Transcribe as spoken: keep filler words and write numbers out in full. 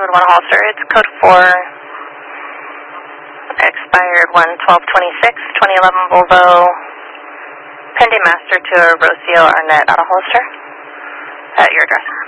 you would want to holster. It's code four, expired one twelve twenty-six, twenty eleven Volvo, pending master to a Rocio Arnett auto holster at your address.